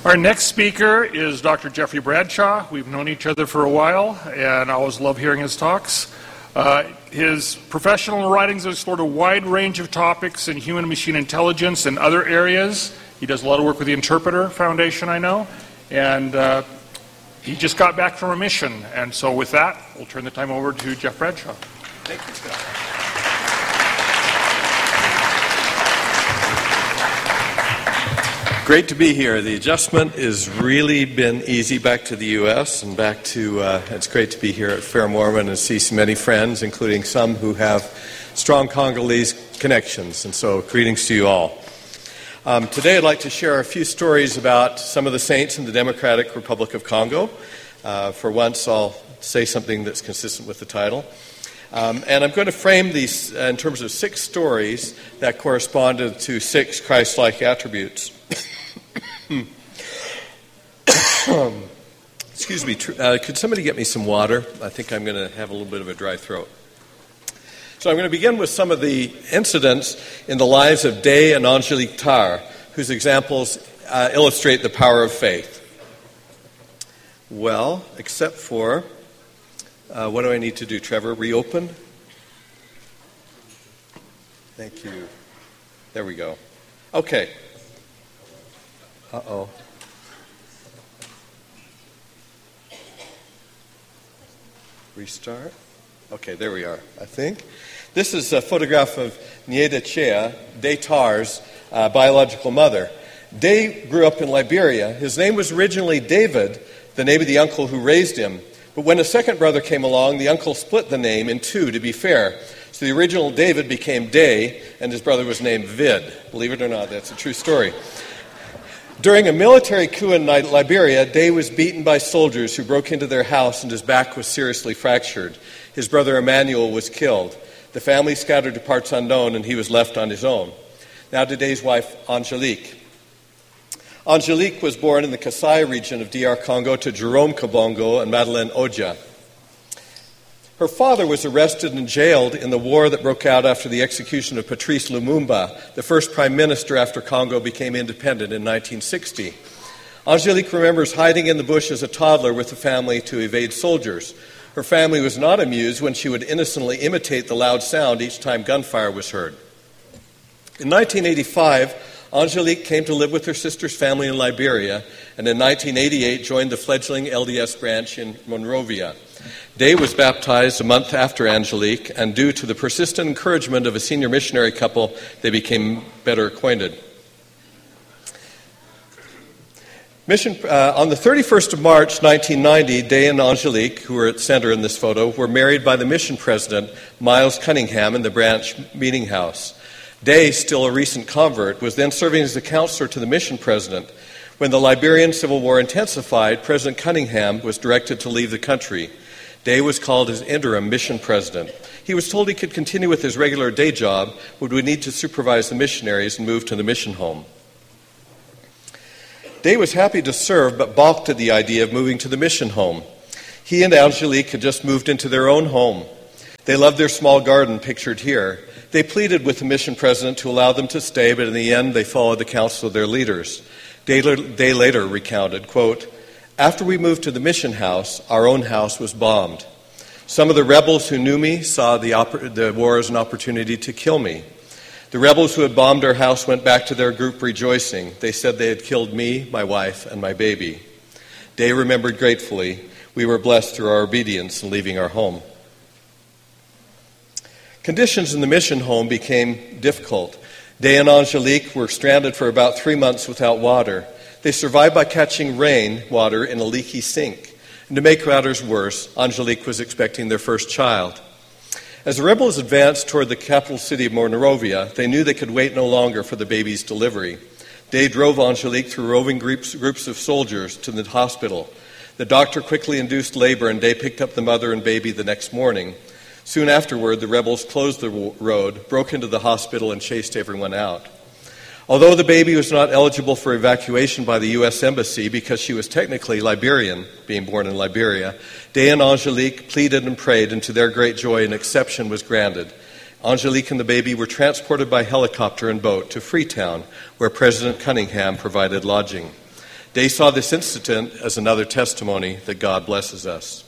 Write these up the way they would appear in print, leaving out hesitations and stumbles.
Our next speaker is Dr. Jeffrey Bradshaw. We've known each other for a while, and I always love hearing his talks. His professional writings have explored a wide range of topics in human and machine intelligence and other areas. He does a lot of work with the Interpreter Foundation, I know, and he just got back from a mission. And so with that, we'll turn the time over to Jeff Bradshaw. Thank you, Scott. Great to be here. The adjustment has really been easy back to the U.S. and back to, it's great to be here at Fair Mormon and see so many friends, including some who have strong Congolese connections. And so greetings to you all. Today I'd like to share a few stories about some of the saints in the Democratic Republic of Congo. For once, I'll say something that's consistent with the title. And I'm going to frame these in terms of 6 stories that corresponded to 6 Christ-like attributes. Excuse me, could somebody get me some water? I think I'm going to have a little bit of a dry throat. So I'm going to begin with some of the incidents in the lives of Day and Angelique Tar, whose examples illustrate the power of faith. Well, except for, what do I need to do, Trevor? Reopen? Thank you. There we go. Okay. Uh-oh. Restart. Okay, there we are, I think. This is a photograph of Nieda Chea, Day Tar's biological mother. Day grew up in Liberia. His name was originally David, the name of the uncle who raised him. But when a second brother came along, the uncle split the name in 2 to be fair. So the original David became Day, and his brother was named Vid. Believe it or not, that's a true story. During a military coup in Liberia, Day was beaten by soldiers who broke into their house and his back was seriously fractured. His brother Emmanuel was killed. The family scattered to parts unknown and he was left on his own. Now to Day's wife, Angelique. Angelique was born in the Kasai region of DR Congo to Jerome Kabongo and Madeleine Oja. Her father was arrested and jailed in the war that broke out after the execution of Patrice Lumumba, the first prime minister after Congo became independent in 1960. Angelique remembers hiding in the bush as a toddler with the family to evade soldiers. Her family was not amused when she would innocently imitate the loud sound each time gunfire was heard. In 1985, Angelique came to live with her sister's family in Liberia, and in 1988 joined the fledgling LDS branch in Monrovia. Day was baptized a month after Angelique, and due to the persistent encouragement of a senior missionary couple, they became better acquainted. On the 31st of March, 1990, Day and Angelique, who are at center in this photo, were married by the mission president, Miles Cunningham, in the branch meeting house. Day, still a recent convert, was then serving as a counselor to the mission president. When the Liberian Civil War intensified, President Cunningham was directed to leave the country. Day was called as interim mission president. He was told he could continue with his regular day job, but would need to supervise the missionaries and move to the mission home. Day was happy to serve, but balked at the idea of moving to the mission home. He and Angelique had just moved into their own home. They loved their small garden pictured here. They pleaded with the mission president to allow them to stay, but in the end they followed the counsel of their leaders. Day later recounted, quote, "After we moved to the mission house, our own house was bombed. Some of the rebels who knew me saw the war as an opportunity to kill me. The rebels who had bombed our house went back to their group rejoicing. They said they had killed me, my wife, and my baby. Day remembered gratefully, we were blessed through our obedience in leaving our home." Conditions in the mission home became difficult. Day and Angelique were stranded for about 3 months without water. They survived by catching rain water in a leaky sink. And to make matters worse, Angelique was expecting their first child. As the rebels advanced toward the capital city of Monrovia, they knew they could wait no longer for the baby's delivery. Day drove Angelique through roving groups of soldiers to the hospital. The doctor quickly induced labor, and Day picked up the mother and baby the next morning. Soon afterward, the rebels closed the road, broke into the hospital, and chased everyone out. Although the baby was not eligible for evacuation by the U.S. Embassy because she was technically Liberian, being born in Liberia, Day and Angelique pleaded and prayed, and to their great joy, an exception was granted. Angelique and the baby were transported by helicopter and boat to Freetown, where President Cunningham provided lodging. Day saw this incident as another testimony that God blesses us.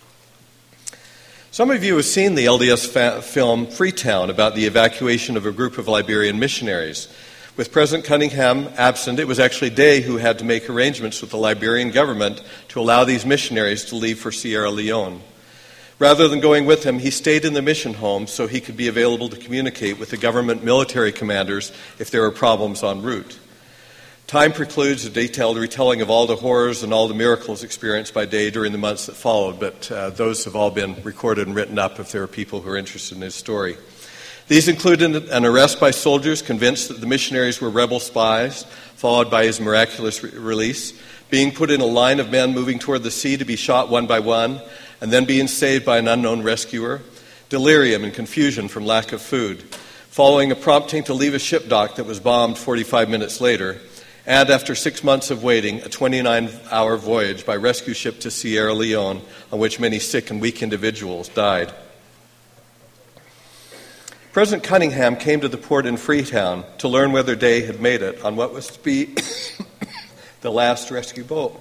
Some of you have seen the LDS film Freetown about the evacuation of a group of Liberian missionaries. With President Cunningham absent, it was actually Day who had to make arrangements with the Liberian government to allow these missionaries to leave for Sierra Leone. Rather than going with him, he stayed in the mission home so he could be available to communicate with the government military commanders if there were problems en route. Time precludes a detailed retelling of all the horrors and all the miracles experienced by Day during the months that followed, but those have all been recorded and written up if there are people who are interested in his story. These included an arrest by soldiers convinced that the missionaries were rebel spies, followed by his miraculous release, being put in a line of men moving toward the sea to be shot one by one, and then being saved by an unknown rescuer, delirium and confusion from lack of food, following a prompting to leave a ship dock that was bombed 45 minutes later, and after 6 months of waiting, a 29-hour voyage by rescue ship to Sierra Leone, on which many sick and weak individuals died. President Cunningham came to the port in Freetown to learn whether Day had made it on what was to be the last rescue boat.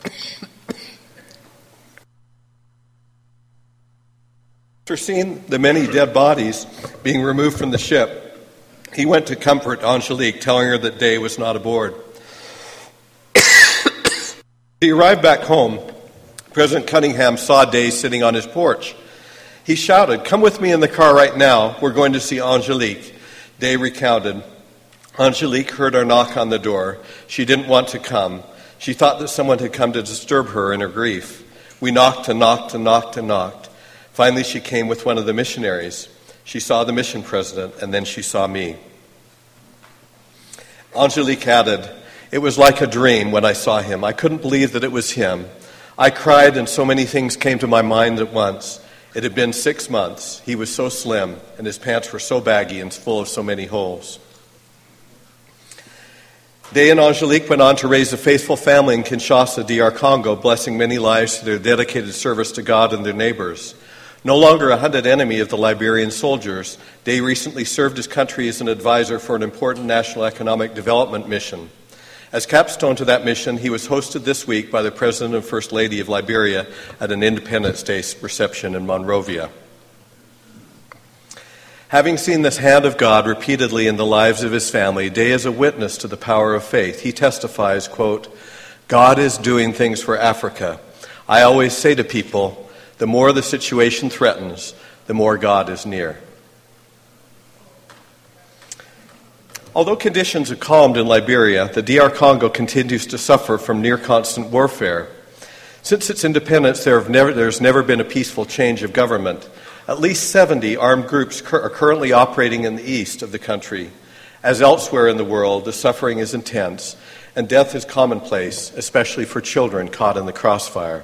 After seeing the many dead bodies being removed from the ship, he went to comfort Angelique, telling her that Day was not aboard. He arrived back home. President Cunningham saw Day sitting on his porch. He shouted, "Come with me in the car right now. We're going to see Angelique." Day recounted, "Angelique heard our knock on the door. She didn't want to come. She thought that someone had come to disturb her in her grief. We knocked and knocked and knocked and knocked. Finally, she came with one of the missionaries. She saw the mission president, and then she saw me." Angelique added, "It was like a dream when I saw him. I couldn't believe that it was him. I cried and so many things came to my mind at once. It had been 6 months. He was so slim, and his pants were so baggy and full of so many holes." Day and Angelique went on to raise a faithful family in Kinshasa, DR Congo, blessing many lives through their dedicated service to God and their neighbors. No longer a hunted enemy of the Liberian soldiers, Day recently served his country as an advisor for an important national economic development mission. As capstone to that mission, he was hosted this week by the President and First Lady of Liberia at an Independence Day reception in Monrovia. Having seen this hand of God repeatedly in the lives of his family, Day is a witness to the power of faith. He testifies, quote, "God is doing things for Africa. I always say to people, the more the situation threatens, the more God is near." Although conditions have calmed in Liberia, the DR Congo continues to suffer from near constant warfare. Since its independence, there's never been a peaceful change of government. At least 70 armed groups are currently operating in the east of the country. As elsewhere in the world, the suffering is intense, and death is commonplace, especially for children caught in the crossfire.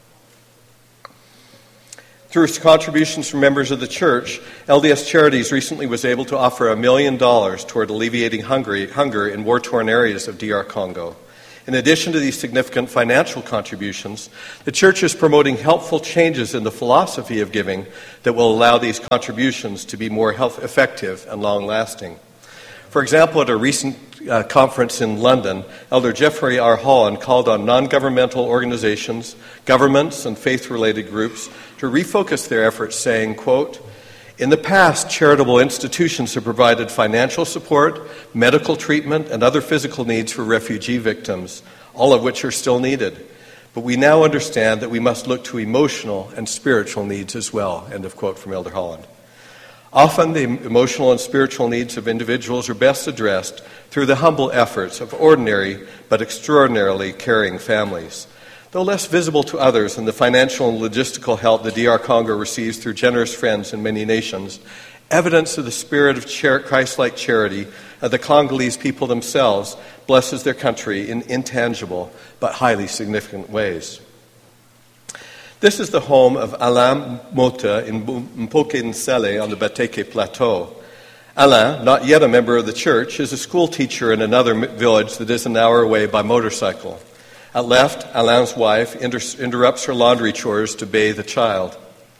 Through contributions from members of the church, LDS Charities recently was able to offer $1 million toward alleviating hunger in war-torn areas of DR Congo. In addition to these significant financial contributions, the church is promoting helpful changes in the philosophy of giving that will allow these contributions to be more effective and long-lasting. For example, at a recent conference in London, Elder Jeffrey R. Holland called on non-governmental organizations, governments, and faith-related groups to refocus their efforts, saying, quote, "In the past, charitable institutions have provided financial support, medical treatment, and other physical needs for refugee victims, all of which are still needed. But we now understand that we must look to emotional and spiritual needs as well." End of quote from Elder Holland. Often the emotional and spiritual needs of individuals are best addressed through the humble efforts of ordinary but extraordinarily caring families. Though less visible to others than the financial and logistical help the DR Congo receives through generous friends in many nations, evidence of the spirit of Christ-like charity of the Congolese people themselves blesses their country in intangible but highly significant ways. This is the home of Alain Mota in Mpoke-Nsele on the Bateke Plateau. Alain, not yet a member of the church, is a school teacher in another village that is an hour away by motorcycle. At left, Alain's wife interrupts her laundry chores to bathe a child.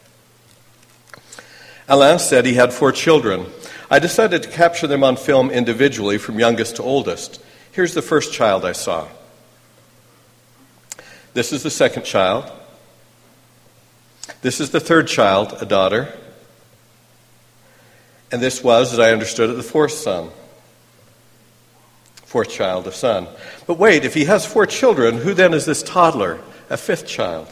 Alain said he had 4 children. "I decided to capture them on film individually from youngest to oldest. Here's the first child I saw." This is the second child. This is the third child, a daughter. And this was, as I understood it, the fourth child, a son. But wait, if he has 4 children, who then is this toddler, a 5th child?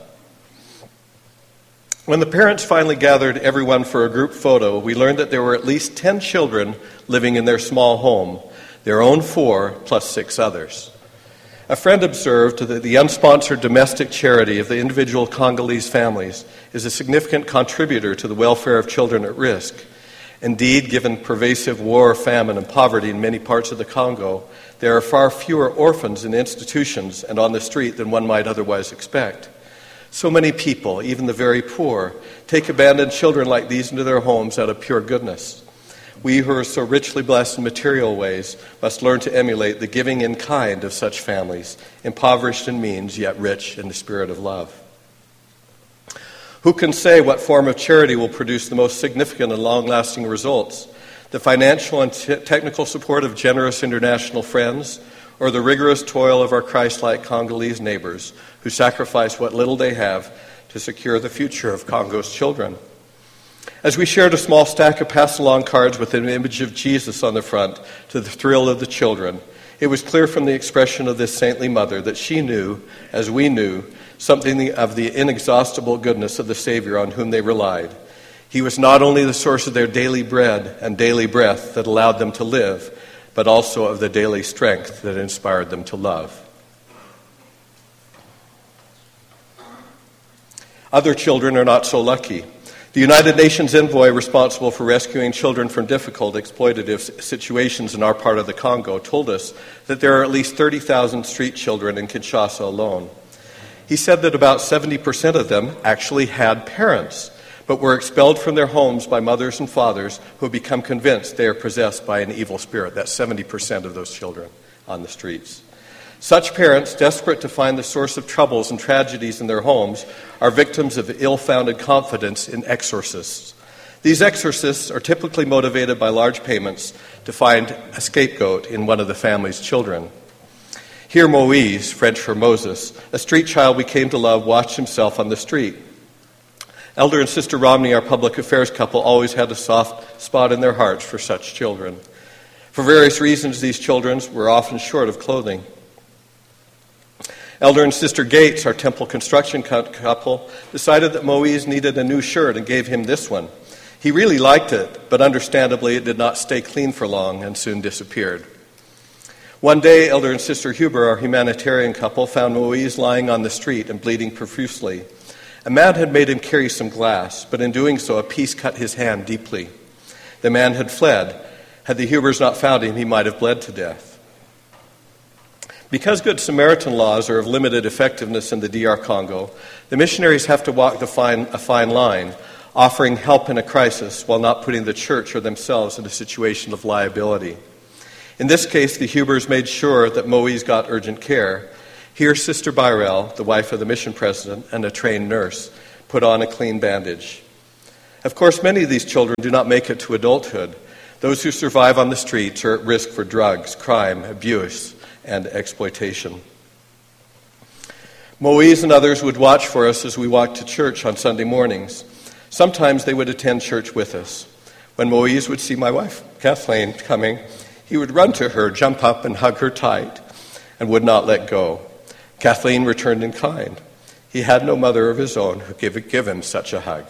When the parents finally gathered everyone for a group photo, we learned that there were at least 10 children living in their small home, their own 4 plus 6 others. A friend observed that the unsponsored domestic charity of the individual Congolese families is a significant contributor to the welfare of children at risk. Indeed, given pervasive war, famine, and poverty in many parts of the Congo, there are far fewer orphans in institutions and on the street than one might otherwise expect. So many people, even the very poor, take abandoned children like these into their homes out of pure goodness. We who are so richly blessed in material ways must learn to emulate the giving in kind of such families, impoverished in means, yet rich in the spirit of love. Who can say what form of charity will produce the most significant and long-lasting results? The financial and technical support of generous international friends, or the rigorous toil of our Christ-like Congolese neighbors who sacrifice what little they have to secure the future of Congo's children? As we shared a small stack of pass-along cards with an image of Jesus on the front to the thrill of the children, it was clear from the expression of this saintly mother that she knew, as we knew, something of the inexhaustible goodness of the Savior on whom they relied. He was not only the source of their daily bread and daily breath that allowed them to live, but also of the daily strength that inspired them to love. Other children are not so lucky. The United Nations envoy responsible for rescuing children from difficult, exploitative situations in our part of the Congo told us that there are at least 30,000 street children in Kinshasa alone. He said that about 70% of them actually had parents, but were expelled from their homes by mothers and fathers who become convinced they are possessed by an evil spirit. That's 70% of those children on the streets. Such parents, desperate to find the source of troubles and tragedies in their homes, are victims of ill-founded confidence in exorcists. These exorcists are typically motivated by large payments to find a scapegoat in one of the family's children. Here Moise, French for Moses, a street child we came to love, watched himself on the street. Elder and Sister Romney, our public affairs couple, always had a soft spot in their hearts for such children. For various reasons, these children were often short of clothing. Elder and Sister Gates, our temple construction couple, decided that Moise needed a new shirt and gave him this one. He really liked it, but understandably it did not stay clean for long and soon disappeared. One day, Elder and Sister Huber, our humanitarian couple, found Moise lying on the street and bleeding profusely. A man had made him carry some glass, but in doing so, a piece cut his hand deeply. The man had fled. Had the Hubers not found him, he might have bled to death. Because Good Samaritan laws are of limited effectiveness in the DR Congo, the missionaries have to walk a fine line, offering help in a crisis while not putting the church or themselves in a situation of liability. In this case, the Hubers made sure that Moise got urgent care. Here, Sister Byrell, the wife of the mission president and a trained nurse, put on a clean bandage. Of course, many of these children do not make it to adulthood. Those who survive on the streets are at risk for drugs, crime, abuse, and exploitation. Moise and others would watch for us as we walked to church on Sunday mornings. Sometimes they would attend church with us. When Moise would see my wife, Kathleen, coming, he would run to her, jump up, and hug her tight, and would not let go. Kathleen returned in kind. He had no mother of his own who could give him such a hug.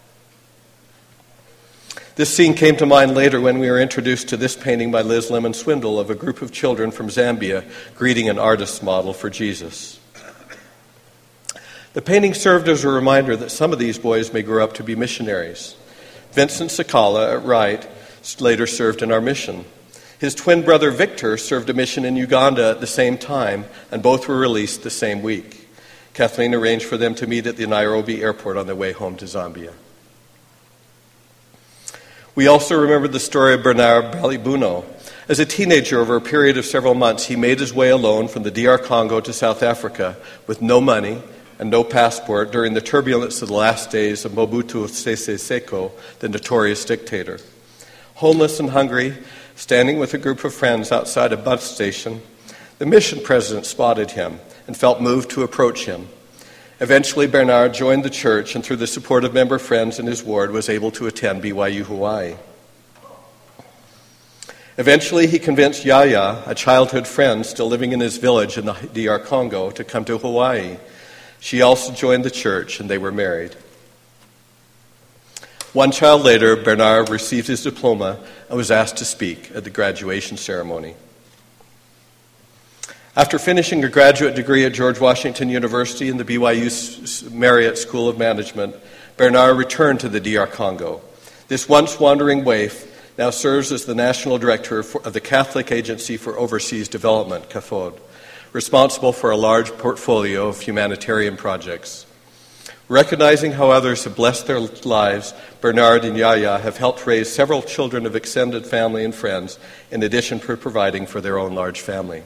This scene came to mind later when we were introduced to this painting by Liz Lemon Swindle of a group of children from Zambia greeting an artist's model for Jesus. The painting served as a reminder that some of these boys may grow up to be missionaries. Vincent Sakala at Wright later served in our mission. His twin brother Victor served a mission in Uganda at the same time, and both were released the same week. Kathleen arranged for them to meet at the Nairobi airport on their way home to Zambia. We also remembered the story of Bernard Balibuno. As a teenager, over a period of several months, he made his way alone from the DR Congo to South Africa with no money and no passport during the turbulence of the last days of Mobutu Sese Seko, the notorious dictator. Homeless and hungry, standing with a group of friends outside a bus station, the mission president spotted him and felt moved to approach him. Eventually, Bernard joined the church and through the support of member friends in his ward was able to attend BYU Hawaii. Eventually, he convinced Yaya, a childhood friend still living in his village in the DR Congo, to come to Hawaii. She also joined the church and they were married. One child later, Bernard received his diploma and was asked to speak at the graduation ceremony. After finishing a graduate degree at George Washington University and the BYU Marriott School of Management, Bernard returned to the DR Congo. This once wandering waif now serves as the National Director of the Catholic Agency for Overseas Development, CAFOD, responsible for a large portfolio of humanitarian projects. Recognizing how others have blessed their lives, Bernard and Yaya have helped raise several children of extended family and friends, in addition to providing for their own large family.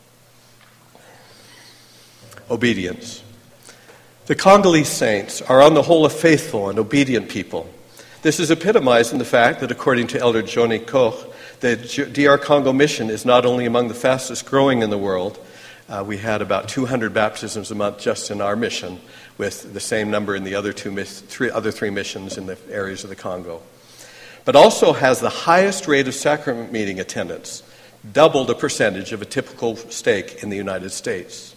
Obedience. The Congolese saints are on the whole a faithful and obedient people. This is epitomized in the fact that, according to Elder Johnny Koch, the DR Congo mission is not only among the fastest growing in the world. We had about 200 baptisms a month just in our mission, with the same number in the other three missions in the areas of the Congo. But also has the highest rate of sacrament meeting attendance, double the percentage of a typical stake in the United States.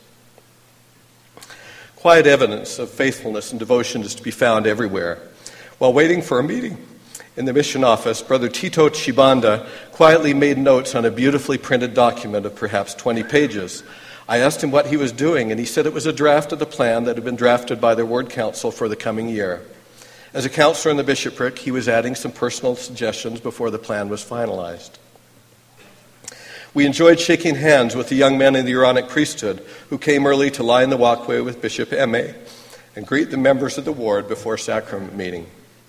Quiet evidence of faithfulness and devotion is to be found everywhere. While waiting for a meeting in the mission office, Brother Tito Chibanda quietly made notes on a beautifully printed document of perhaps 20 pages. I asked him what he was doing, and he said it was a draft of the plan that had been drafted by the Ward Council for the coming year. As a counselor in the bishopric, he was adding some personal suggestions before the plan was finalized. We enjoyed shaking hands with the young men in the Aaronic priesthood who came early to line the walkway with Bishop Eme and greet the members of the ward before sacrament meeting.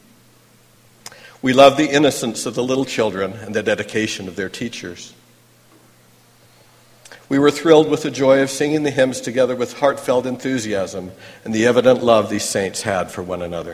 We love the innocence of the little children and the dedication of their teachers. We were thrilled with the joy of singing the hymns together with heartfelt enthusiasm and the evident love these saints had for one another.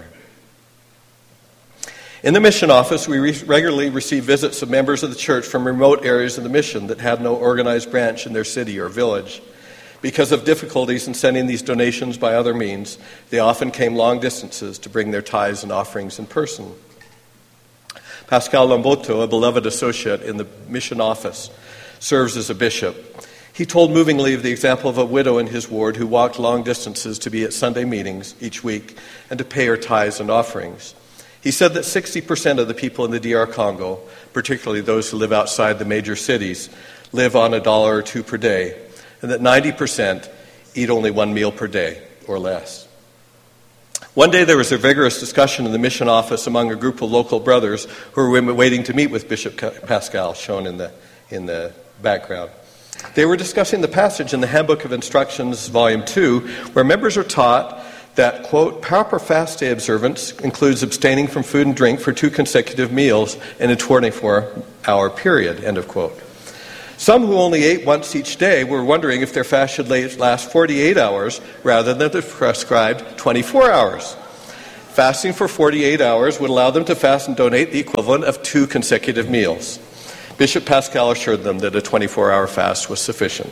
In the mission office, we regularly receive visits of members of the church from remote areas of the mission that had no organized branch in their city or village. Because of difficulties in sending these donations by other means, they often came long distances to bring their tithes and offerings in person. Pascal Lamboto, a beloved associate in the mission office, serves as a bishop. He told movingly of the example of a widow in his ward who walked long distances to be at Sunday meetings each week and to pay her tithes and offerings. He said that 60% of the people in the DR Congo, particularly those who live outside the major cities, live on $1 or $2 per day, and that 90% eat only one meal per day or less. One day there was a vigorous discussion in the mission office among a group of local brothers who were waiting to meet with Bishop Pascal, shown in the background. They were discussing the passage in the Handbook of Instructions, Volume 2, where members are taught that, quote, proper fast day observance includes abstaining from food and drink for 2 consecutive meals in a 24-hour period, end of quote. Some who only ate once each day were wondering if their fast should last 48 hours rather than the prescribed 24 hours. Fasting for 48 hours would allow them to fast and donate the equivalent of 2 consecutive meals. Bishop Pascal assured them that a 24-hour fast was sufficient.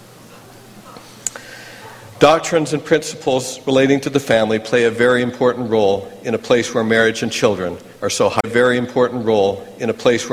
Doctrines and principles relating to the family play a very important role in a place where marriage and children are so high. A very important role in a place where